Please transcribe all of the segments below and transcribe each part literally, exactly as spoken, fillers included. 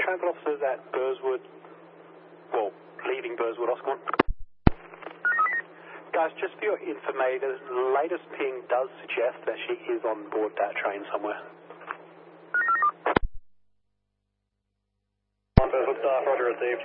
Transit officers at Burswood, well, leaving Burswood, Oscar one. Guys, just for your information, the latest ping does suggest that she is on board that train somewhere. On Burswood staff, roger received.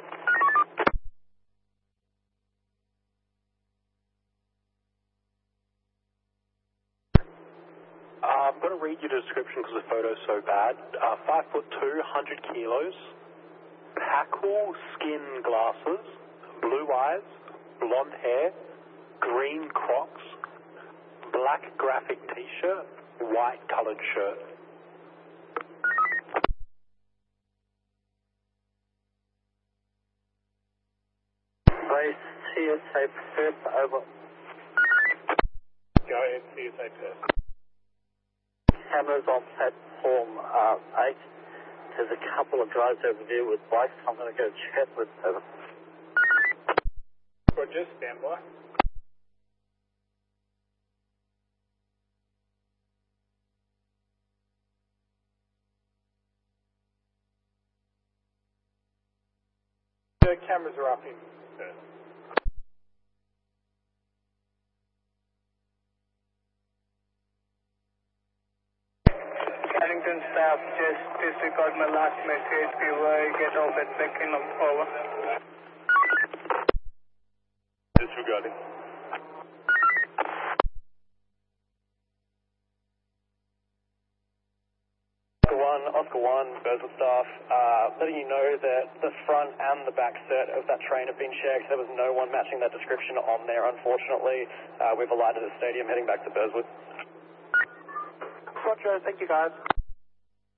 Uh, I'm going to read you the description because the photo's so bad. Uh, five foot two, one hundred kilos, Packle skin glasses, blue eyes, blonde hair, green Crocs, black graphic t-shirt, white coloured shirt. Race C S A Perth, over. Go ahead, C S A Perth. Cameras on platform uh, eight. There's a couple of guys over there with bikes. I'm going to go chat with them. Roger, stand by. The cameras are up in Perth. Carrington staff, just disregard my last message. We will get off at Beckenham. Over. Disregarding. Oscar one, Oscar one, Burswood staff, uh, letting you know that the front and the back set of that train have been checked. There was no one matching that description on there, unfortunately. Uh, we've alighted at the stadium heading back to Burswood. Roger, thank you guys.